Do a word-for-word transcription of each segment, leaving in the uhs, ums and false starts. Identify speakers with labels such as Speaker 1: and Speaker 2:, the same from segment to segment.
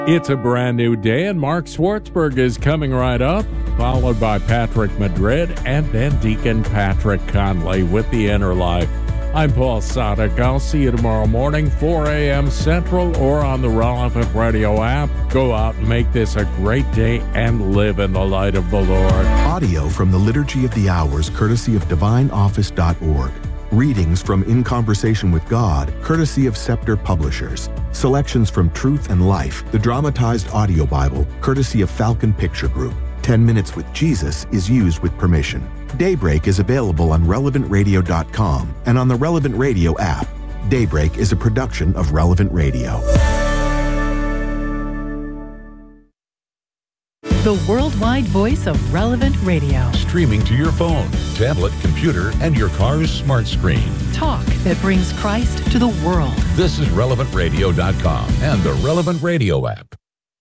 Speaker 1: It's a brand new day, and Mark Schwartzberg is coming right up, followed by Patrick Madrid, and then Deacon Patrick Conley with the Inner Life. I'm Paul Sadek. I'll see you tomorrow morning, four a.m. Central, or on the Relevant Radio app. Go out and make this a great day and live in the light of the Lord.
Speaker 2: Audio from the Liturgy of the Hours, courtesy of divine office dot org. Readings from In Conversation with God, courtesy of Scepter Publishers. Selections from Truth and Life, the dramatized audio Bible, courtesy of Falcon Picture Group. Ten Minutes with Jesus is used with permission. Daybreak is available on relevant radio dot com and on the Relevant Radio app. Daybreak is a production of Relevant Radio.
Speaker 3: The worldwide voice of Relevant Radio.
Speaker 4: Streaming to your phone, tablet, computer, and your car's smart screen.
Speaker 3: Talk that brings Christ to the world.
Speaker 4: This is relevant radio dot com and the Relevant Radio app.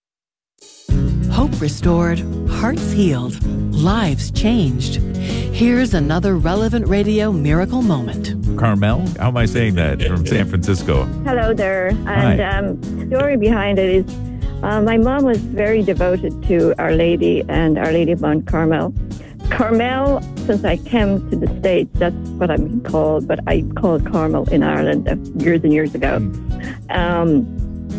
Speaker 3: Hope restored, hearts healed, lives changed. Here's another Relevant Radio miracle moment.
Speaker 5: Carmel, how am I saying that, from San Francisco?
Speaker 6: Hello there. And um, the story behind it is uh, my mom was very devoted to Our Lady and Our Lady of Mount Carmel. Carmel, since I came to the States, that's what I'm called, but I called Carmel in Ireland years and years ago. Um,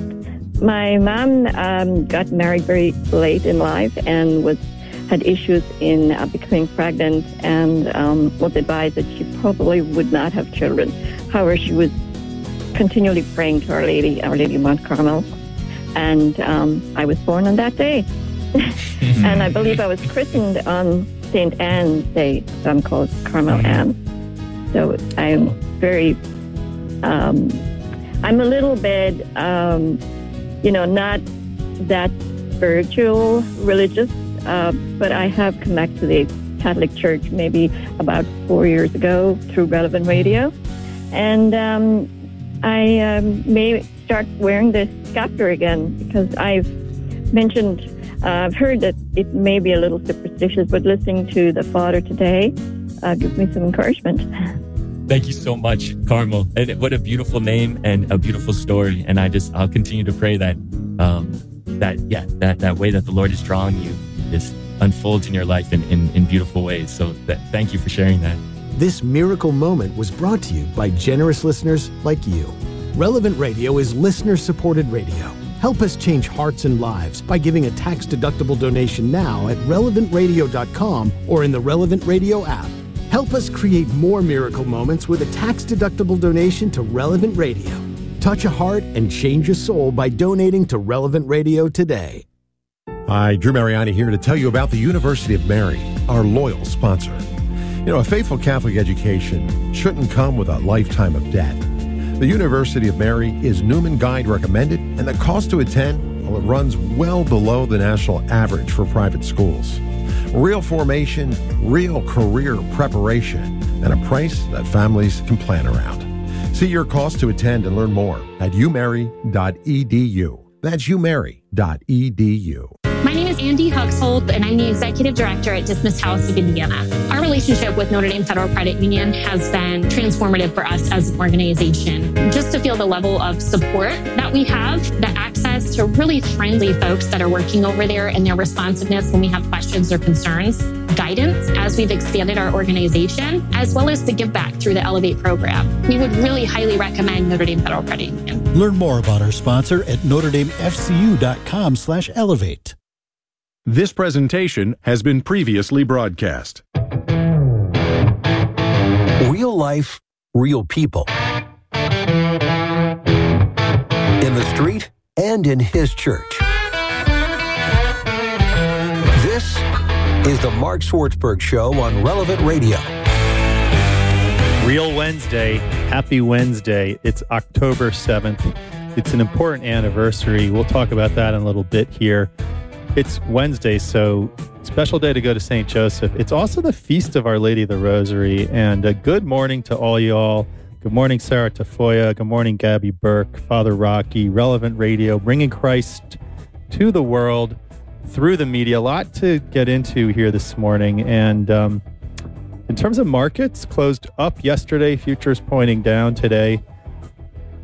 Speaker 6: my mom um, got married very late in life and was had issues in uh, becoming pregnant, and um, was advised that she probably would not have children. However, she was continually praying to Our Lady, Our Lady of Mount Carmel, and um, I was born on that day. And I believe I was christened on Saint Anne's Day, so I'm called Carmel Anne. So I'm very, um, I'm a little bit, um, you know, not that spiritual, religious, uh, but I have come back to the Catholic Church maybe about four years ago through Relevant Radio. And um, I um, may start wearing this scapular again because I've mentioned, uh, I've heard that it may be a little superstitious, but listening to the Father today uh, gives me some encouragement.
Speaker 7: Thank you so much, Carmel. And what a beautiful name and a beautiful story. And I just, I'll continue to pray that, um, that, yeah, that, that way that the Lord is drawing you just unfolds in your life in, in, in beautiful ways. So that, thank you for sharing that.
Speaker 8: This miracle moment was brought to you by generous listeners like you. Relevant Radio is listener-supported radio. Help us change hearts and lives by giving a tax-deductible donation now at relevant radio dot com or in the Relevant Radio app. Help us create more miracle moments with a tax-deductible donation to Relevant Radio. Touch a heart and change a soul by donating to Relevant Radio today.
Speaker 9: Hi, Drew Mariani here to tell you about the University of Mary, our loyal sponsor. You know, a faithful Catholic education shouldn't come with a lifetime of debt. The University of Mary is Newman Guide recommended, and the cost to attend, well, it runs well below the national average for private schools. Real formation, real career preparation, and a price that families can plan around. See your cost to attend and learn more at u mary dot e d u. That's u mary dot e d u.
Speaker 10: My name is Andy Huxhold, and I'm the Executive Director at Dismissed House of Indiana. Our relationship with Notre Dame Federal Credit Union has been transformative for us as an organization. Just to feel the level of support that we have, the access to really friendly folks that are working over there, and their responsiveness when we have questions or concerns, guidance as we've expanded our organization, as well as the give back through the Elevate program. We would really highly recommend Notre Dame Federal Credit Union.
Speaker 11: Learn more about our sponsor at notre dame f c u dot com slash elevate.
Speaker 12: This presentation has been previously broadcast.
Speaker 13: Real life, real people. In the street and in his church. This is the Mark Schwartzberg Show on Relevant Radio.
Speaker 14: Real Wednesday. Happy Wednesday. It's October seventh. It's an important anniversary. We'll talk about that in a little bit here. It's Wednesday, so special day to go to Saint Joseph. It's also the Feast of Our Lady of the Rosary. And a good morning to all y'all. Good morning, Sarah Tafoya. Good morning, Gabby Burke, Father Rocky, Relevant Radio, bringing Christ to the world through the media. A lot to get into here this morning. And um, in terms of markets, closed up yesterday, futures pointing down today.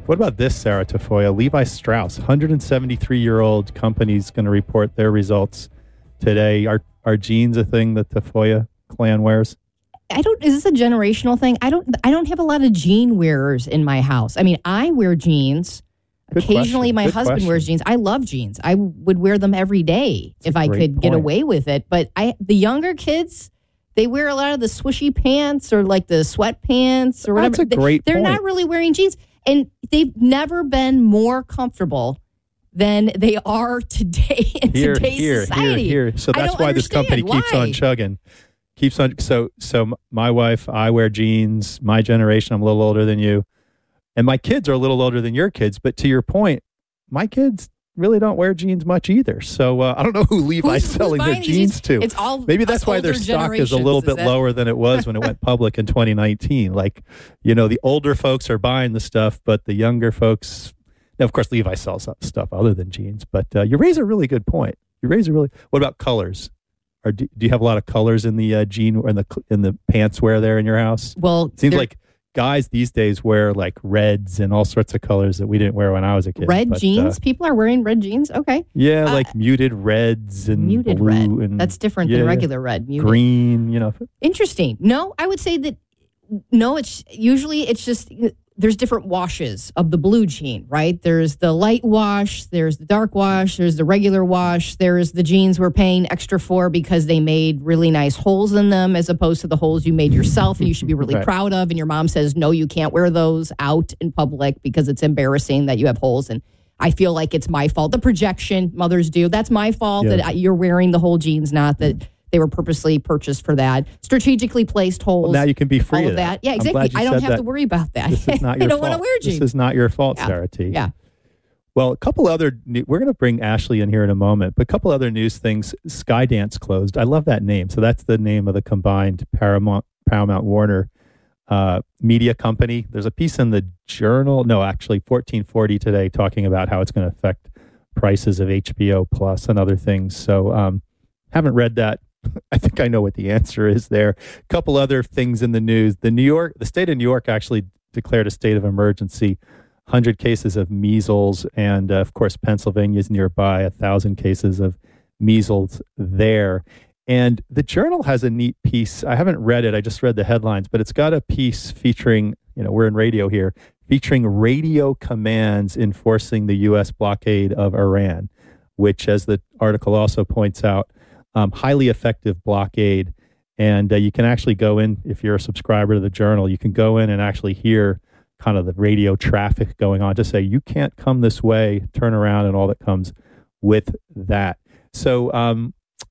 Speaker 14: What about this, Sarah Tafoya? Levi Strauss, one hundred seventy-three-year-old company's going to report their results today. Are are jeans a thing that Tafoya clan wears?
Speaker 15: I don't. Is this a generational thing? I don't. I don't have a lot of jean wearers in my house. I mean, I wear jeans.
Speaker 14: Good
Speaker 15: Occasionally,
Speaker 14: question.
Speaker 15: my
Speaker 14: Good
Speaker 15: husband
Speaker 14: question.
Speaker 15: wears jeans. I love jeans. I would wear them every day
Speaker 14: That's
Speaker 15: if
Speaker 14: a
Speaker 15: I
Speaker 14: great
Speaker 15: could get
Speaker 14: point.
Speaker 15: away with it. But I, the younger kids, they wear a lot of the swishy pants or like the sweatpants or whatever.
Speaker 14: That's a great
Speaker 15: They, They're
Speaker 14: point.
Speaker 15: not really wearing jeans, and they've never been more comfortable than they are today in
Speaker 14: Here,
Speaker 15: today's
Speaker 14: here,
Speaker 15: society.
Speaker 14: here, here. So
Speaker 15: I
Speaker 14: that's
Speaker 15: don't
Speaker 14: why this company
Speaker 15: understand.
Speaker 14: keeps
Speaker 15: Why?
Speaker 14: on chugging. Keeps on. So, so m- my wife, I wear jeans. My generation, I'm a little older than you, and my kids are a little older than your kids. But to your point, my kids really don't wear jeans much either. So uh, I don't know who Levi's
Speaker 15: Who's- who's
Speaker 14: selling their
Speaker 15: buying these
Speaker 14: jeans to.
Speaker 15: It's all
Speaker 14: Maybe
Speaker 15: us
Speaker 14: that's why their
Speaker 15: older
Speaker 14: stock is a little
Speaker 15: generations,
Speaker 14: bit
Speaker 15: is it?
Speaker 14: lower than it was when it went public in twenty nineteen. Like, you know, the older folks are buying the stuff, but the younger folks. Now, of course, Levi sells some stuff other than jeans. But uh, you raise a really good point. You raise a really. What about colors? Or do, do you have a lot of colors in the uh, jean or in the in the pants wear there in your house?
Speaker 15: Well,
Speaker 14: it seems
Speaker 15: there-
Speaker 14: like guys these days wear like reds and all sorts of colors that we didn't wear when I was a kid.
Speaker 15: Red
Speaker 14: But,
Speaker 15: jeans.
Speaker 14: uh,
Speaker 15: People are wearing red jeans. Okay.
Speaker 14: yeah,
Speaker 15: Uh,
Speaker 14: like muted reds and
Speaker 15: muted
Speaker 14: blue
Speaker 15: red.
Speaker 14: and
Speaker 15: That's different
Speaker 14: yeah,
Speaker 15: than
Speaker 14: yeah.
Speaker 15: regular red. Muted.
Speaker 14: green. You know,
Speaker 15: Interesting. No, I would say that no, it's usually it's just there's different washes of the blue jean, right? There's the light wash, there's the dark wash, there's the regular wash, there's the jeans we're paying extra for because they made really nice holes in them as opposed to the holes you made yourself and you should be really
Speaker 14: Right.
Speaker 15: proud of. And your mom says, no, you can't wear those out in public because it's embarrassing that you have holes. And I feel like it's my fault. The projection mothers do. That's my fault
Speaker 14: Yeah.
Speaker 15: that I, you're wearing the whole jeans, not that they were purposely purchased for that. Strategically placed holes.
Speaker 14: well, now you can be free
Speaker 15: all
Speaker 14: of
Speaker 15: of that. Yeah,
Speaker 14: I'm
Speaker 15: exactly.
Speaker 14: glad you
Speaker 15: I don't
Speaker 14: said
Speaker 15: have
Speaker 14: that.
Speaker 15: to worry about that.
Speaker 14: This is not
Speaker 15: I
Speaker 14: your
Speaker 15: don't
Speaker 14: fault.
Speaker 15: want to wear jeans.
Speaker 14: This is not your fault,
Speaker 15: Yeah.
Speaker 14: Sarah T.
Speaker 15: Yeah.
Speaker 14: Well, a couple other, new, we're going to bring Ashley in here in a moment, but a couple other news things. Skydance closed. I love that name. So that's the name of the combined Paramount, Paramount Warner uh, media company. There's a piece in the Journal, no, actually fourteen forty today, talking about how it's going to affect prices of H B O Plus and other things. So um, haven't read that. I think I know what the answer is there. A couple other things in the news. The New York, the state of New York actually declared a state of emergency. one hundred cases of measles, and uh, of course, Pennsylvania is nearby. A thousand cases of measles there. And the Journal has a neat piece. I haven't read it. I just read the headlines, but it's got a piece featuring, you know, we're in radio here, featuring radio commands enforcing the U S blockade of Iran, which, as the article also points out, um, highly effective blockade. And uh, you can actually go in, if you're a subscriber to the Journal, you can go in and actually hear kind of the radio traffic going on to say, you can't come this way, turn around, and all that comes with that. So um,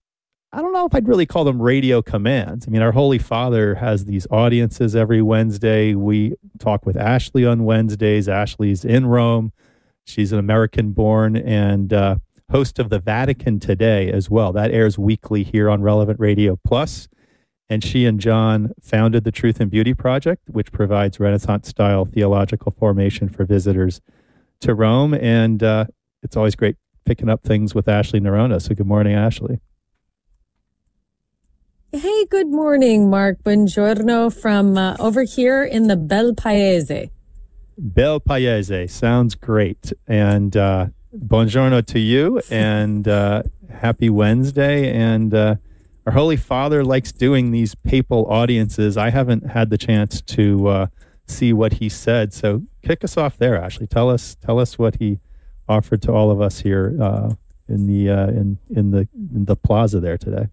Speaker 14: I don't know if I'd really call them radio commands. I mean, our Holy Father has these audiences every Wednesday. We talk with Ashley on Wednesdays. Ashley's in Rome. She's an American born and uh, host of the Vatican Today as well. That airs weekly here on Relevant Radio Plus. And she and John founded the Truth and Beauty Project, which provides Renaissance-style theological formation for visitors to Rome. And uh, it's always great picking up things with Ashley Nerona. So good morning, Ashley.
Speaker 16: Hey, good morning, Mark. Buongiorno from uh, over here in the Bel Paese.
Speaker 14: Bel Paese. Sounds great. And uh, buongiorno to you, and uh, happy Wednesday. And uh, our Holy Father likes doing these papal audiences. I haven't had the chance to uh, see what he said. So kick us off there, Ashley. Tell us tell us what he offered to all of us here uh, in the uh, in in the in the plaza there today.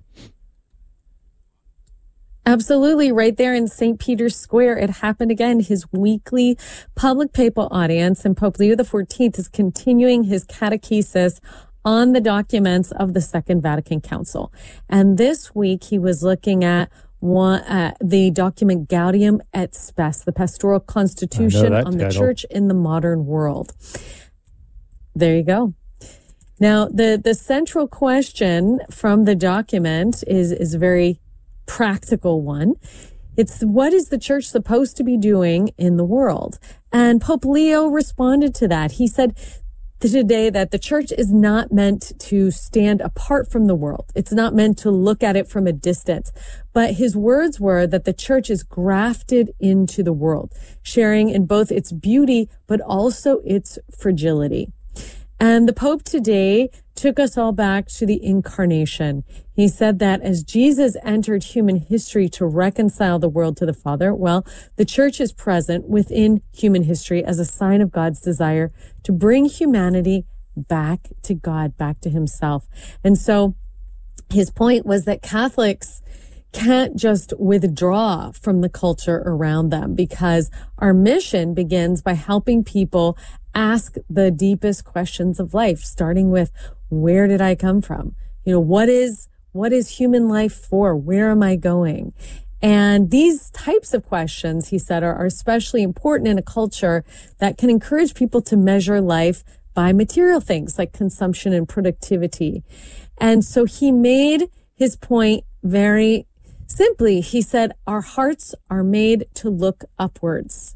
Speaker 16: Absolutely, right there in Saint Peter's Square. It happened again, his weekly public papal audience, and Pope Leo the fourteenth is continuing his catechesis on the documents of the Second Vatican Council. And this week he was looking at one, uh, the document Gaudium et Spes, the pastoral constitution on the
Speaker 14: title.
Speaker 16: church in the modern world. There you go. Now, the, the central question from the document is, is a very practical one. It's what is the church supposed to be doing in the world? And Pope Leo responded to that. He said, today that the church is not meant to stand apart from the world. It's not meant to look at it from a distance. But his words were that the church is grafted into the world, sharing in both its beauty, but also its fragility. And the Pope today took us all back to the incarnation. He said that as Jesus entered human history to reconcile the world to the Father, well, the church is present within human history as a sign of God's desire to bring humanity back to God, back to himself. And so his point was that Catholics can't just withdraw from the culture around them, because our mission begins by helping people ask the deepest questions of life, starting with, where did I come from? You know, what is, what is human life for? Where am I going? And these types of questions, he said, are, are especially important in a culture that can encourage people to measure life by material things like consumption and productivity. And so he made his point very simply. He said, our hearts are made to look upwards.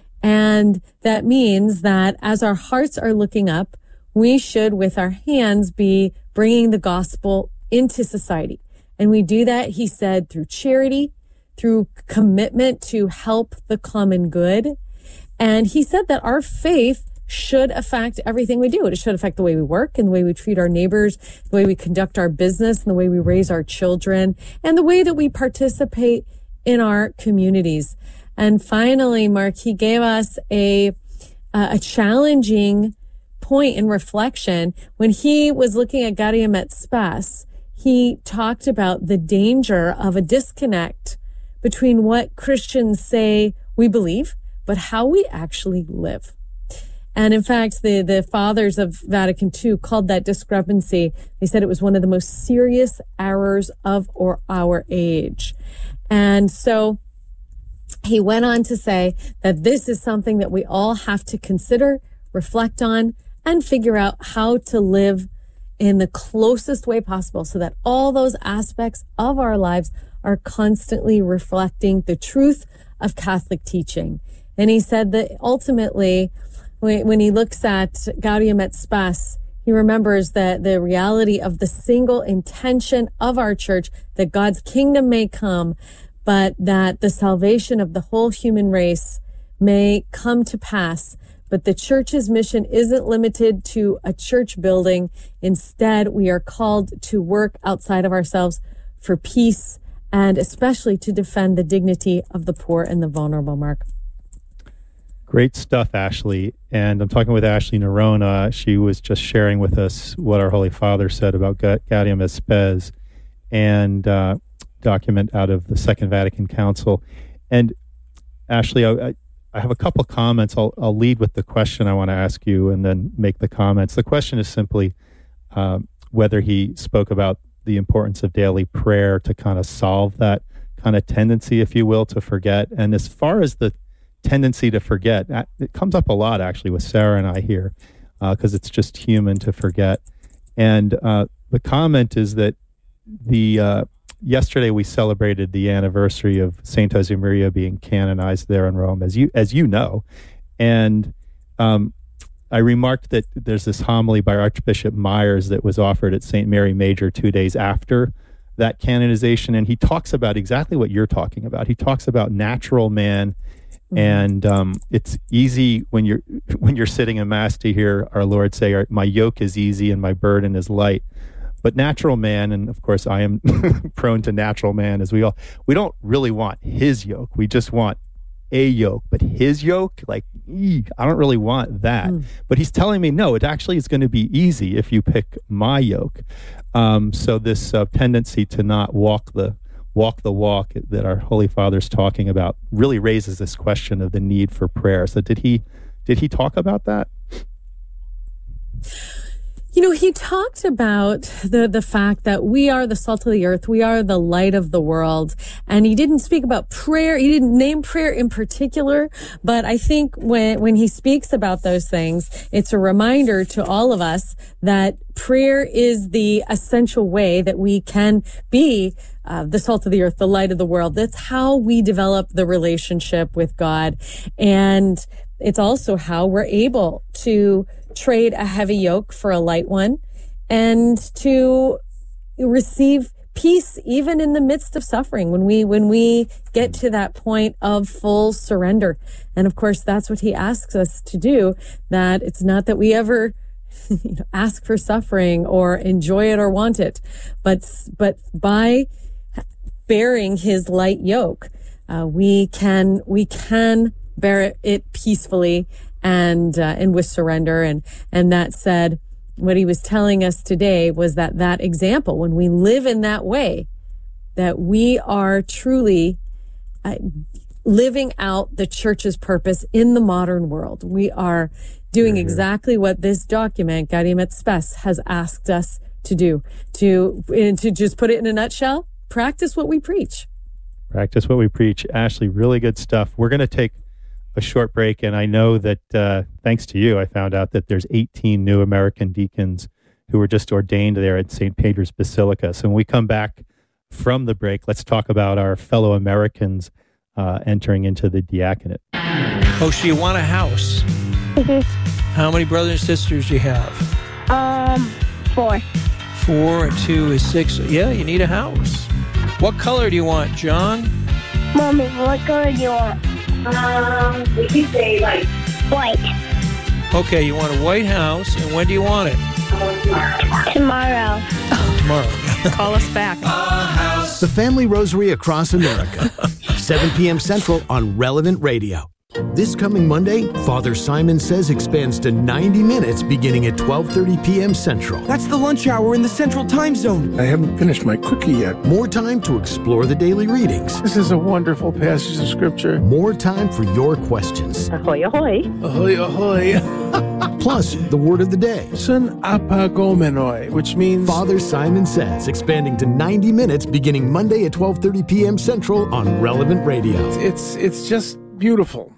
Speaker 16: And that means that as our hearts are looking up, we should, with our hands, be bringing the gospel into society. And we do that, he said, through charity, through commitment to help the common good. And he said that our faith should affect everything we do. It should affect the way we work and the way we treat our neighbors, the way we conduct our business and the way we raise our children, and the way that we participate in our communities. And finally, Mark, he gave us a, uh, a challenging point in reflection. When he was looking at Gaudium et Spes, he talked about the danger of a disconnect between what Christians say we believe, but how we actually live. And in fact, the, the fathers of Vatican Two called that discrepancy, they said it was one of the most serious errors of or our age. And so he went on to say that this is something that we all have to consider, reflect on, and figure out how to live in the closest way possible so that all those aspects of our lives are constantly reflecting the truth of Catholic teaching. And he said that ultimately, when he looks at Gaudium et Spes, he remembers that the reality of the single intention of our church, that God's kingdom may come, but that the salvation of the whole human race may come to pass. But the church's mission isn't limited to a church building. Instead, we are called to work outside of ourselves for peace and especially to defend the dignity of the poor and the vulnerable, Mark.
Speaker 14: Great stuff, Ashley. And I'm talking with Ashley Nerona. She was just sharing with us what our Holy Father said about Gaudium et Spes and uh, document out of the Second Vatican Council. And Ashley, I, I have a couple comments. I'll, I'll lead with the question I want to ask you and then make the comments. The question is simply uh, whether he spoke about the importance of daily prayer to kind of solve that kind of tendency, if you will, to forget. And as far as the tendency to forget, it comes up a lot actually with Sarah and I here, because uh, it's just human to forget. And uh, the comment is that the uh, yesterday we celebrated the anniversary of Saint Josemaria being canonized there in Rome, as you as you know. And um, I remarked that there's this homily by Archbishop Myers that was offered at Saint Mary Major two days after that canonization, and he talks about exactly what you're talking about. He talks about natural man. And um, it's easy when you're when you're sitting in Mass to hear our Lord say, "My yoke is easy and my burden is light." But natural man, and of course I am prone to natural man, as we all, we don't really want his yoke. We just want a yoke. But his yoke, like, ee, I don't really want that. Mm. But he's telling me, no, it actually is going to be easy if you pick my yoke. Um, so this uh, tendency to not walk the walk the walk that our Holy Father's talking about really raises this question of the need for prayer. So did he did he talk about that?
Speaker 16: You know, he talked about the, the fact that we are the salt of the earth. We are the light of the world. And he didn't speak about prayer. He didn't name prayer in particular. But I think when, when he speaks about those things, it's a reminder to all of us that prayer is the essential way that we can be uh, the salt of the earth, the light of the world. That's how we develop the relationship with God. And it's also how we're able to trade a heavy yoke for a light one and to receive peace even in the midst of suffering when we when we get to that point of full surrender. And of course, that's what he asks us to do, that it's not that we ever you know, ask for suffering or enjoy it or want it, but but by bearing his light yoke, uh, we can we can bear it peacefully and uh, and with surrender. And and that said, what he was telling us today was that that example, when we live in that way, that we are truly uh, living out the church's purpose in the modern world. We are doing mm-hmm. exactly what this document, Gaudium et Spes, has asked us to do. To, and to just put it in a nutshell, practice what we preach.
Speaker 14: Practice what we preach. Ashley, really good stuff. We're going to take a short break, and I know that uh, thanks to you, I found out that there's eighteen new American deacons who were just ordained there at Saint Peter's Basilica. So when we come back from the break, let's talk about our fellow Americans uh, entering into the diaconate.
Speaker 17: Oh, so you want a house?
Speaker 18: Mm-hmm.
Speaker 17: How many brothers and sisters do you have?
Speaker 18: Um, four.
Speaker 17: Four and two is six. Yeah, you need a house. What color do you want, John?
Speaker 18: Mommy, what color do you want? Um, we could say like white.
Speaker 17: Okay, you want a white house, and when do you want it?
Speaker 18: Tomorrow.
Speaker 17: Tomorrow.
Speaker 15: Call us back.
Speaker 8: The Family Rosary Across America, seven p.m. Central on Relevant Radio. This coming Monday, Father Simon Says expands to ninety minutes beginning at twelve thirty p.m. Central.
Speaker 19: That's the lunch hour in the Central Time Zone.
Speaker 20: I haven't finished my cookie yet.
Speaker 8: More time to explore the daily readings.
Speaker 20: This is a wonderful passage of Scripture.
Speaker 8: More time for your questions.
Speaker 18: Ahoy, ahoy.
Speaker 20: Ahoy, ahoy.
Speaker 8: Plus, the word of the day.
Speaker 20: Sun apagomenoi, which means...
Speaker 8: Father Simon Says, expanding to ninety minutes beginning Monday at twelve thirty p.m. Central on Relevant Radio.
Speaker 20: It's, it's just beautiful.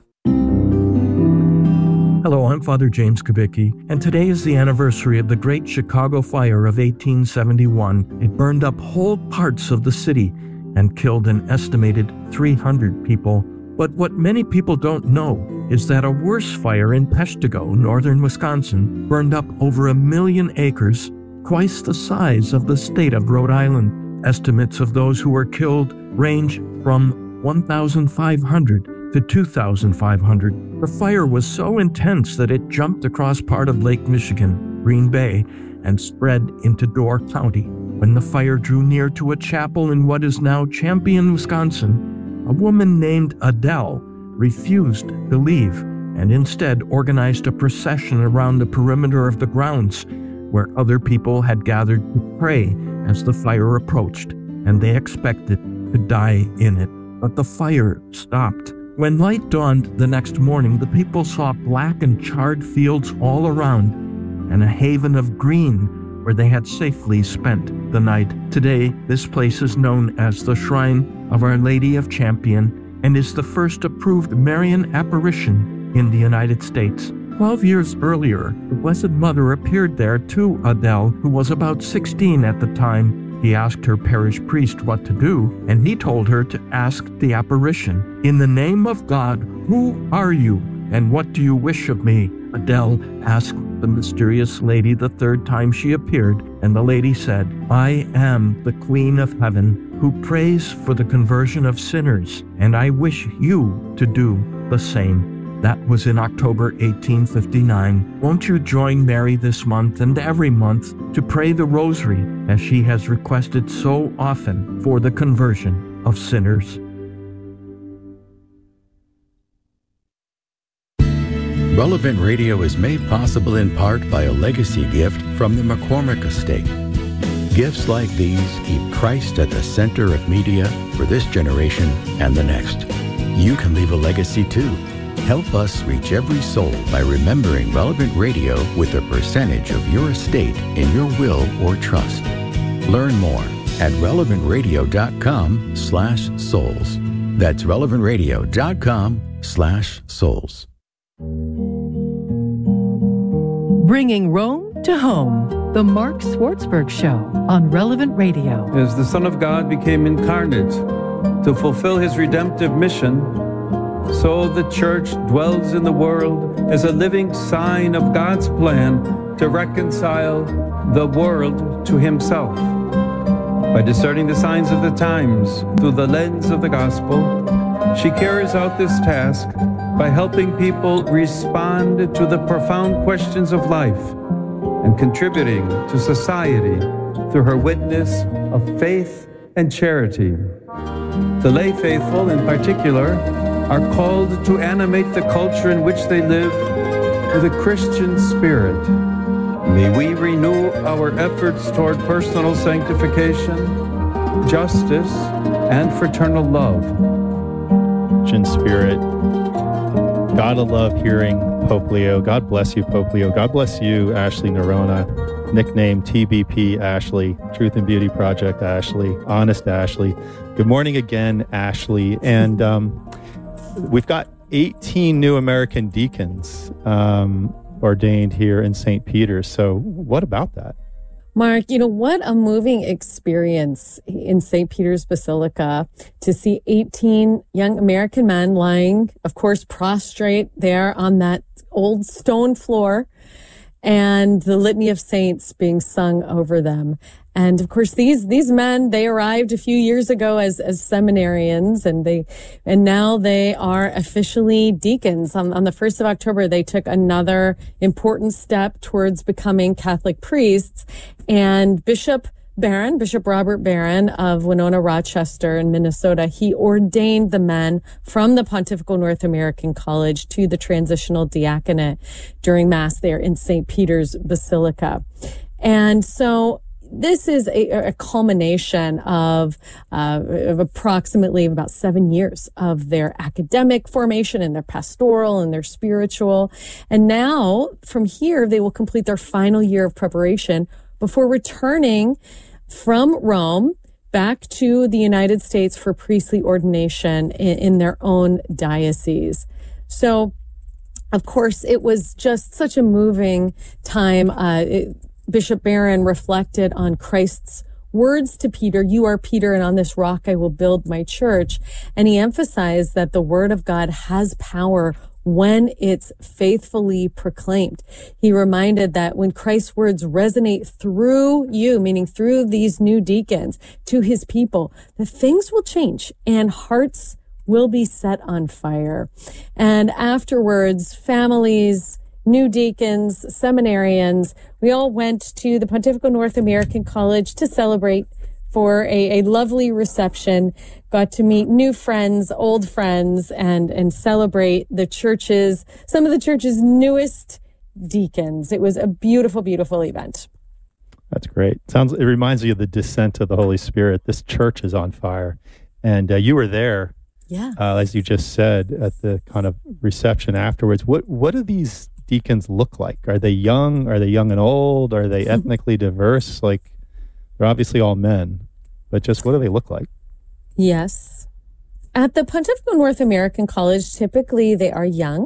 Speaker 21: Hello, I'm Father James Kubicki, and today is the anniversary of the Great Chicago Fire of eighteen seventy-one. It burned up whole parts of the city and killed an estimated three hundred people. But what many people don't know is that a worse fire in Peshtigo, northern Wisconsin, burned up over a million acres, twice the size of the state of Rhode Island. Estimates of those who were killed range from one thousand five hundred to two thousand five hundred. The fire was so intense that it jumped across part of Lake Michigan, Green Bay, and spread into Door County. When the fire drew near to a chapel in what is now Champion, Wisconsin, a woman named Adele refused to leave and instead organized a procession around the perimeter of the grounds where other people had gathered to pray as the fire approached, and they expected to die in it. But the fire stopped. When light dawned the next morning, the people saw black and charred fields all around and a haven of green where they had safely spent the night. Today, this place is known as the Shrine of Our Lady of Champion and is the first approved Marian apparition in the United States. Twelve years earlier, the Blessed Mother appeared there to Adele, who was about sixteen at the time. He asked her parish priest what to do, and he told her to ask the apparition, "In the name of God, who are you, and what do you wish of me?" Adele asked the mysterious lady the third time she appeared, and the lady said, "I am the Queen of Heaven, who prays for the conversion of sinners, and I wish you to do the same." That was in October eighteen fifty-nine. Won't you join Mary this month and every month to pray the Rosary as she has requested so often for the conversion of sinners?
Speaker 22: Relevant Radio is made possible in part by a legacy gift from the McCormick Estate. Gifts like these keep Christ at the center of media for this generation and the next. You can leave a legacy too. Help us reach every soul by remembering Relevant Radio with a percentage of your estate in your will or trust. Learn more at relevantradio.com slash souls. That's relevantradio.com slash souls.
Speaker 3: Bringing Rome to home. The Mark Swartzberg Show on Relevant Radio.
Speaker 23: As the Son of God became incarnate to fulfill his redemptive mission,
Speaker 1: so the church dwells in the world as a living sign of God's plan to reconcile the world to himself. By discerning the signs of the times through the lens of the gospel, she carries out this task by helping people respond to the profound questions of life and contributing to society through her witness of faith and charity. The lay faithful, in particular, are called to animate the culture in which they live with a Christian spirit. May we renew our efforts toward personal sanctification, justice, and fraternal love.
Speaker 14: Christian spirit. Gotta love hearing Pope Leo. God bless you, Pope Leo. God bless you, Ashley Nerona. Nickname T B P Ashley, Truth and Beauty Project Ashley, Honest Ashley. Good morning again, Ashley. And um, we've got eighteen new American deacons um, ordained here in Saint Peter's. So what about that?
Speaker 16: Mark, you know, what a moving experience in Saint Peter's Basilica to see eighteen young American men lying, of course, prostrate there on that old stone floor, and the Litany of Saints being sung over them. And of course, these these men, they arrived a few years ago as as seminarians, and they and now they are officially deacons. On, on the first of October, they took another important step towards becoming Catholic priests. And Bishop Barron, Bishop Robert Barron of Winona Rochester in Minnesota, he ordained the men from the Pontifical North American College to the transitional diaconate during Mass there in Saint Peter's Basilica. And so this is a, a culmination of, uh, of approximately about seven years of their academic formation and their pastoral and their spiritual. And now from here, they will complete their final year of preparation before returning from Rome back to the United States for priestly ordination in, in their own diocese. So, of course, it was just such a moving time. Uh, it, Bishop Barron reflected on Christ's words to Peter, "You are Peter, and on this rock I will build my church." And he emphasized that the word of God has power when it's faithfully proclaimed. He reminded that when Christ's words resonate through you, meaning through these new deacons to his people, that things will change and hearts will be set on fire. And afterwards, families, new deacons, seminarians, we all went to the Pontifical North American College to celebrate for a, a lovely reception, got to meet new friends, old friends, and, and celebrate the church's, some of the church's newest deacons. It was a beautiful, beautiful event.
Speaker 14: That's great. Sounds, it reminds me of the descent of the Holy Spirit. This church is on fire. And uh, you were there,
Speaker 16: yeah,
Speaker 14: uh, as you just said, at the kind of reception afterwards. What, what do these deacons look like? Are they young? Are they young and old? Are they ethnically diverse? Like, they're obviously all men, but just what do they look like?
Speaker 16: Yes. At the Pontifical North American College, typically they are young.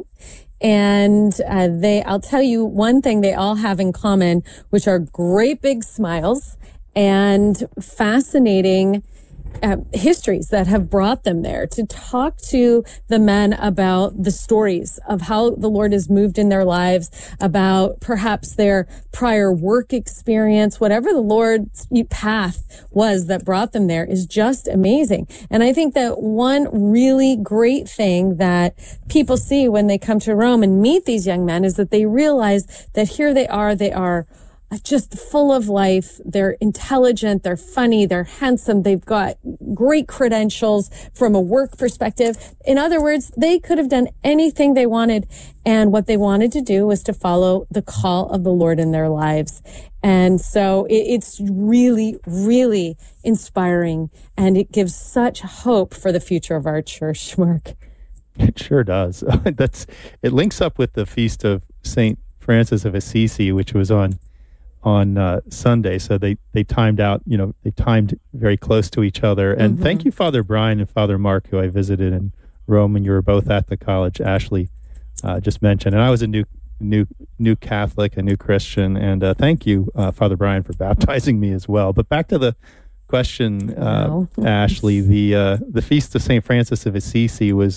Speaker 16: And uh, they, I'll tell you one thing they all have in common, which are great big smiles and fascinating Uh, histories that have brought them there, to talk to the men about the stories of how the Lord has moved in their lives, about perhaps their prior work experience, whatever the Lord's path was that brought them there is just amazing. And I think that one really great thing that people see when they come to Rome and meet these young men is that they realize that here they are, they are just full of life. They're intelligent. They're funny. They're handsome. They've got great credentials from a work perspective. In other words, they could have done anything they wanted. And what they wanted to do was to follow the call of the Lord in their lives. And so it, it's really, really inspiring. And it gives such hope for the future of our church, Mark.
Speaker 14: It sure does. That's, it links up with the feast of Saint Francis of Assisi, which was on on uh, Sunday. So they, they timed out, you know, they timed very close to each other. And mm-hmm. Thank you, Father Brian and Father Mark, who I visited in Rome, and you were both at the college, Ashley uh, just mentioned. And I was a new, new, new Catholic, a new Christian. And uh, thank you, uh, Father Brian, for baptizing me as well. But back to the question, uh, wow. Ashley, the, uh, the Feast of Saint Francis of Assisi was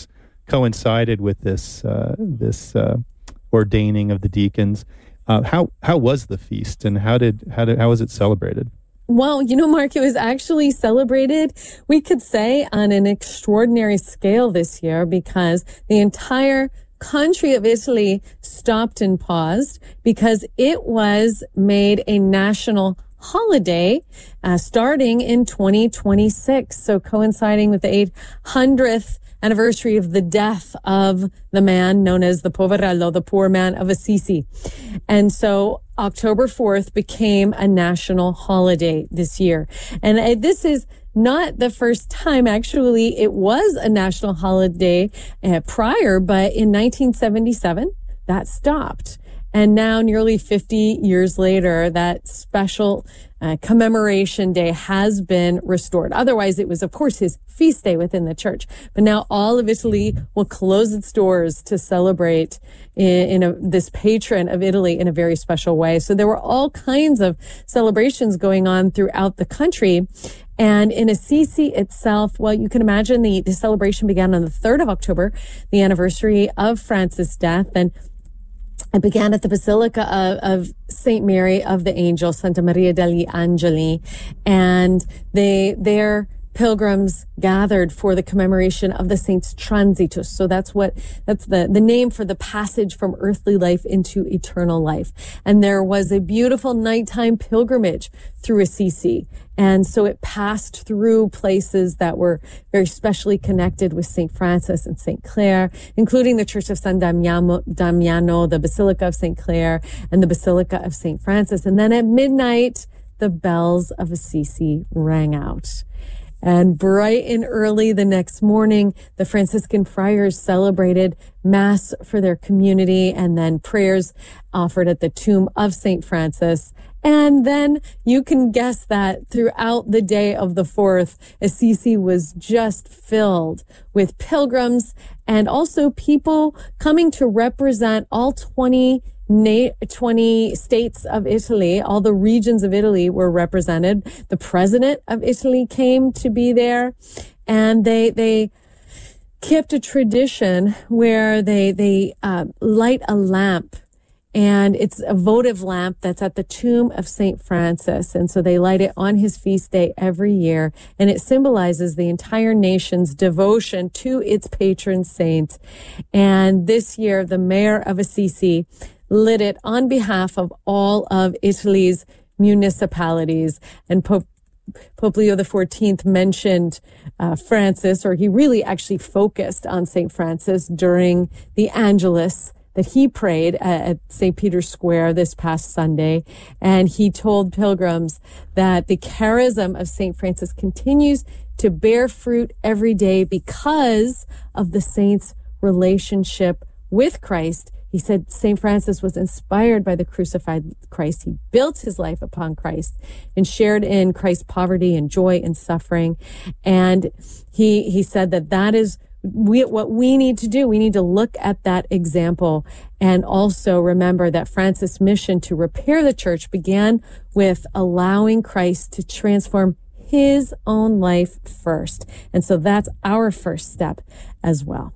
Speaker 14: coincided with this uh, this uh, ordaining of the deacons. Uh, how how was the feast, and how did how did how was it celebrated?
Speaker 16: Well, you know, Mark, it was actually celebrated, we could say, on an extraordinary scale this year, because the entire country of Italy stopped and paused because it was made a national holiday uh, starting in twenty twenty-six. So coinciding with the eight hundredth anniversary of the death of the man known as the Poverello, the poor man of Assisi. And so October fourth became a national holiday this year. And uh, this is not the first time. Actually, it was a national holiday uh, prior, but in nineteen seventy-seven, that stopped. And now, nearly fifty years later, that special uh, commemoration day has been restored. Otherwise, it was, of course, his feast day within the church. But now all of Italy will close its doors to celebrate in, in a, this patron of Italy in a very special way. So there were all kinds of celebrations going on throughout the country. And in Assisi itself, well, you can imagine the, the celebration began on the third of October, the anniversary of Francis' death. And it began at the Basilica of, of Saint Mary of the Angel, Santa Maria degli Angeli, and they their pilgrims gathered for the commemoration of the saints' transitus. So that's what that's the the name for the passage from earthly life into eternal life. And there was a beautiful nighttime pilgrimage through Assisi. And so it passed through places that were very specially connected with Saint Francis and Saint Clare, including the Church of San Damiano, Damiano, the Basilica of Saint Clare, and the Basilica of Saint Francis. And then at midnight, the bells of Assisi rang out. And bright and early the next morning, the Franciscan friars celebrated Mass for their community and then prayers offered at the tomb of Saint Francis. And then you can guess that throughout the day of the fourth, Assisi was just filled with pilgrims and also people coming to represent all twenty twenty states of Italy. All the regions of Italy were represented. The president of Italy came to be there, and they they kept a tradition where they they uh, light a lamp. And it's a votive lamp that's at the tomb of Saint Francis. And so they light it on his feast day every year. And it symbolizes the entire nation's devotion to its patron saint. And this year, the mayor of Assisi lit it on behalf of all of Italy's municipalities. And Pope Pope Leo the fourteenth mentioned uh, Francis, or he really actually focused on Saint Francis during the Angelus that he prayed at Saint Peter's Square this past Sunday. And he told pilgrims that the charism of Saint Francis continues to bear fruit every day because of the saint's relationship with Christ. He said Saint Francis was inspired by the crucified Christ. He built his life upon Christ and shared in Christ's poverty and joy and suffering. And he, he said that that is We, what we need to do. We need to look at that example and also remember that Francis' mission to repair the church began with allowing Christ to transform his own life first. And so that's our first step as well.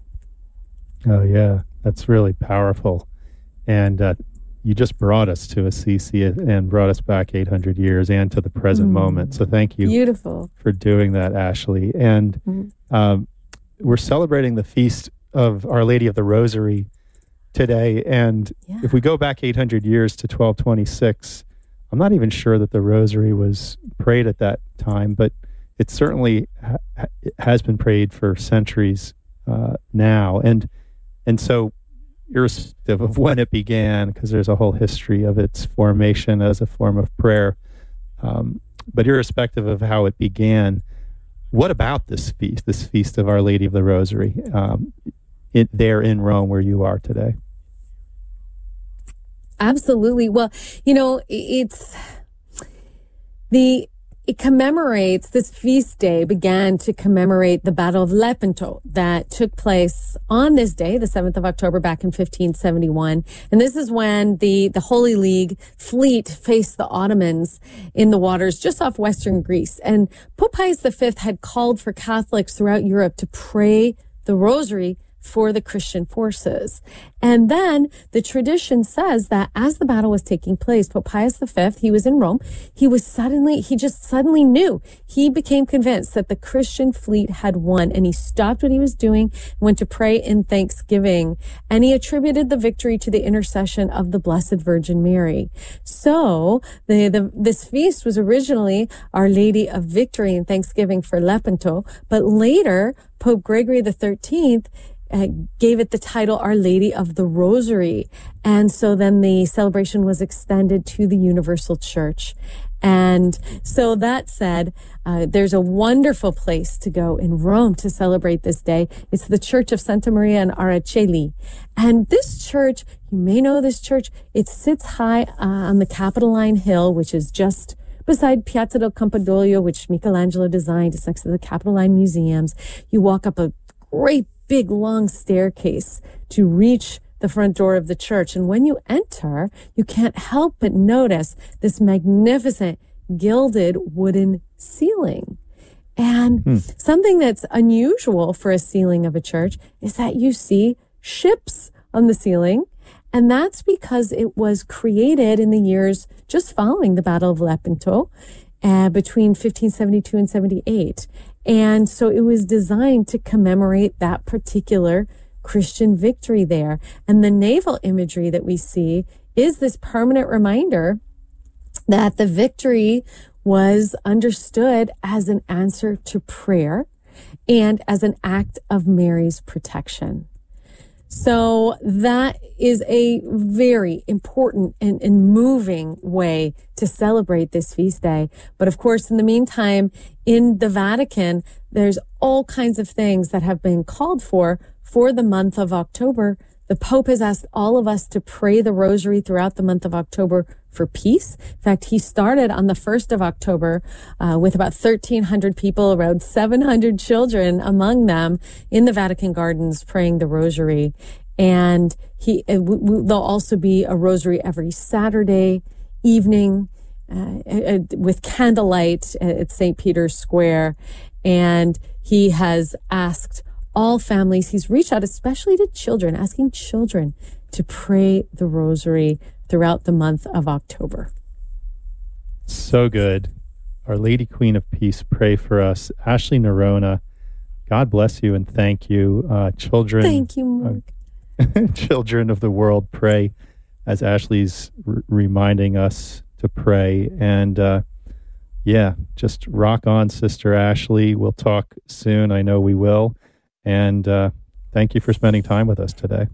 Speaker 14: Oh, yeah, that's really powerful. And uh, you just brought us to Assisi and brought us back eight hundred years and to the present mm. moment. So thank you
Speaker 16: Beautiful.
Speaker 14: for doing that, Ashley. And mm. um, we're celebrating the feast of Our Lady of the Rosary today. And yeah. if we go back eight hundred years to twelve twenty-six, I'm not even sure that the Rosary was prayed at that time, but it certainly ha- it has been prayed for centuries uh, now. And and so irrespective of when it began, because there's a whole history of its formation as a form of prayer, um, but irrespective of how it began, what about this feast, this feast of Our Lady of the Rosary, um, it, there in Rome where you are today?
Speaker 16: Absolutely. Well, you know, it's the it commemorates, this feast day began to commemorate the Battle of Lepanto that took place on this day, the seventh of October, back in fifteen seventy-one. And this is when the, the Holy League fleet faced the Ottomans in the waters just off Western Greece. And Pope Pius the Fifth had called for Catholics throughout Europe to pray the Rosary for the Christian forces. And then the tradition says that as the battle was taking place, Pope Pius the Fifth, he was in Rome, he was suddenly, he just suddenly knew, he became convinced that the Christian fleet had won, and he stopped what he was doing, went to pray in thanksgiving, and he attributed the victory to the intercession of the Blessed Virgin Mary. So the, the this feast was originally Our Lady of Victory and Thanksgiving for Lepanto, but later Pope Gregory the Thirteenth Uh, gave it the title Our Lady of the Rosary. And so then the celebration was extended to the Universal Church. And so that said, uh, there's a wonderful place to go in Rome to celebrate this day. It's the Church of Santa Maria in Araceli. And this church, you may know this church, it sits high uh, on the Capitoline Hill, which is just beside Piazza del Campidoglio, which Michelangelo designed. It's next to the Capitoline Museums. You walk up a great big long staircase to reach the front door of the church. And when you enter, you can't help but notice this magnificent gilded wooden ceiling. And hmm. something that's unusual for a ceiling of a church is that you see ships on the ceiling. And that's because it was created in the years just following the Battle of Lepanto, uh, between fifteen seventy-two and seventy-eight. And so it was designed to commemorate that particular Christian victory there. And the naval imagery that we see is this permanent reminder that the victory was understood as an answer to prayer and as an act of Mary's protection. So that is a very important and, and moving way to celebrate this feast day. But of course, in the meantime, in the Vatican, there's all kinds of things that have been called for for the month of October. The Pope has asked all of us to pray the rosary throughout the month of October for peace. In fact, he started on the first of October uh, with about thirteen hundred people, around seven hundred children among them in the Vatican Gardens praying the rosary. And he uh, w- w- there'll also be a rosary every Saturday evening uh, uh, with candlelight at Saint Peter's Square. And he has asked all families, he's reached out especially to children, asking children to pray the rosary throughout the month of October.
Speaker 14: So good. Our Lady Queen of Peace, pray for us. Ashley Nerona, God bless you and thank you. Uh, children,
Speaker 16: thank you, Mark.
Speaker 14: Uh, children of the world, pray as Ashley's r- reminding us to pray. And uh, yeah, just rock on, Sister Ashley. We'll talk soon. I know we will. And uh, thank you for spending time with us today.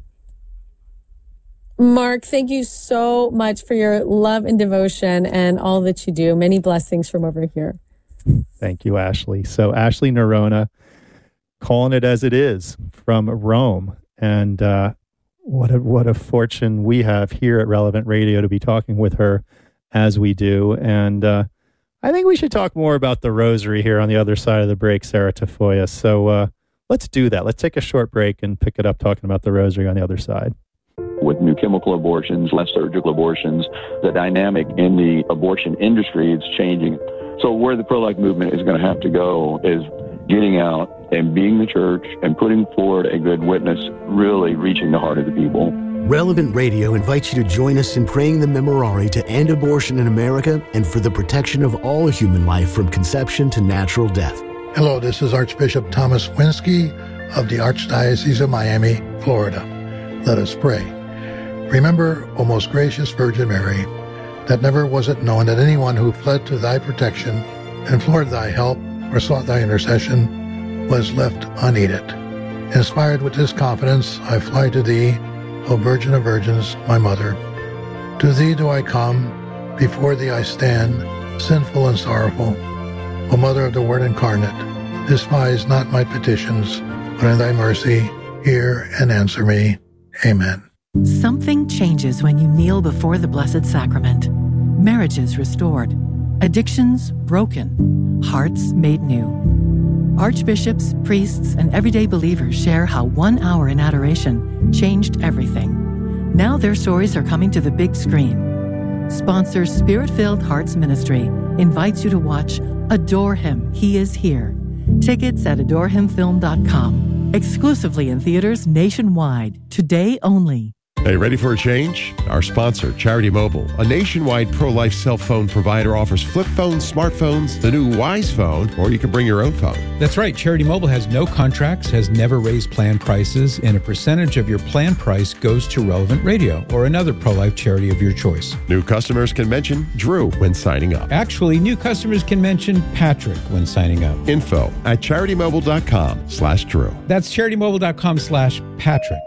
Speaker 16: Mark, thank you so much for your love and devotion and all that you do. Many blessings from over here.
Speaker 14: Thank you, Ashley. So Ashley Nerona, calling it as it is from Rome. And uh, what a, what a fortune we have here at Relevant Radio to be talking with her as we do. And uh, I think we should talk more about the rosary here on the other side of the break, Sarah Tafoya. So uh, let's do that. Let's take a short break and pick it up talking about the rosary on the other side.
Speaker 2: With new chemical abortions, less surgical abortions, the dynamic in the abortion industry is changing. So where the pro-life movement is going to have to go is getting out and being the church and putting forward a good witness, really reaching the heart of the people.
Speaker 8: Relevant Radio invites you to join us in praying the Memorare to end abortion in America and for the protection of all human life from conception to natural death.
Speaker 4: Hello, this is Archbishop Thomas Winsky of the Archdiocese of Miami, Florida. Let us pray. Remember, O most gracious Virgin Mary, that never was it known that anyone who fled to thy protection, implored thy help, or sought thy intercession, was left unaided. Inspired with this confidence, I fly to thee, O Virgin of Virgins, my Mother. To thee do I come, before thee I stand, sinful and sorrowful. O Mother of the Word incarnate, despise not my petitions, but in thy mercy hear and answer me. Amen.
Speaker 3: Something changes when you kneel before the Blessed Sacrament. Marriages restored, addictions broken, hearts made new. Archbishops, priests, and everyday believers share how one hour in adoration changed everything. Now their stories are coming to the big screen. Sponsor Spirit-Filled Hearts Ministry invites you to watch Adore Him, He is Here. Tickets at adore him film dot com. Exclusively in theaters nationwide, today only.
Speaker 9: Hey, ready for a change? Our sponsor, Charity Mobile, a nationwide pro-life cell phone provider, offers flip phones, smartphones, the new Wise Phone, or you can bring your own phone.
Speaker 5: That's right. Charity Mobile has no contracts, has never raised plan prices, and a percentage of your plan price goes to Relevant Radio or another pro-life charity of your choice.
Speaker 9: New customers can mention Drew when signing up.
Speaker 5: Actually, new customers can mention Patrick when signing up.
Speaker 9: Info at charitymobile.com slash Drew.
Speaker 5: That's charitymobile.com slash Patrick.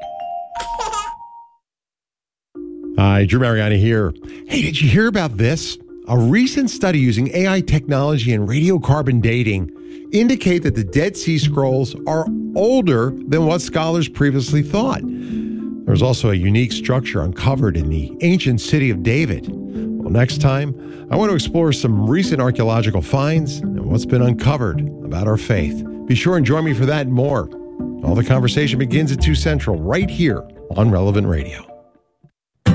Speaker 9: Hi, Drew Mariani here. Hey, did you hear about this? A recent study using A I technology and radiocarbon dating indicate that the Dead Sea Scrolls are older than what scholars previously thought. There's also a unique structure uncovered in the ancient city of David. Well, next time, I want to explore some recent archaeological finds and what's been uncovered about our faith. Be sure and join me for that and more. All the conversation begins at two Central right here on Relevant Radio.